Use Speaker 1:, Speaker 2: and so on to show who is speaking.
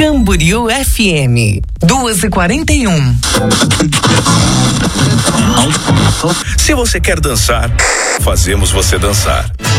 Speaker 1: Camboriú FM 2h41.
Speaker 2: Se você quer dançar, fazemos você dançar.